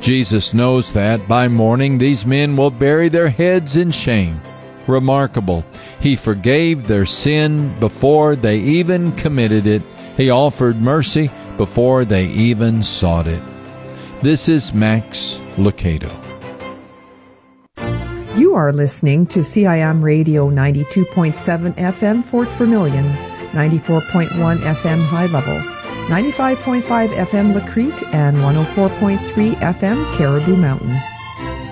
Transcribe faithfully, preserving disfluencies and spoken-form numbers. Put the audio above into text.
Jesus knows that by morning these men will bury their heads in shame. Remarkable. He forgave their sin before they even committed it. He offered mercy before they even sought it. This is Max Lucado. You are listening to C I M Radio ninety-two point seven F M Fort Vermilion, ninety-four point one F M High Level, ninety-five point five F M La Crete, and one oh four point three F M Caribou Mountain.